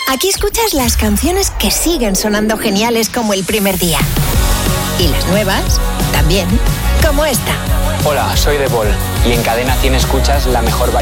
Aquí escuchas las canciones que siguen sonando geniales como el primer día. Y las nuevas, también, como esta. Hola, soy The Ball y en Cadena 100 escuchas la mejor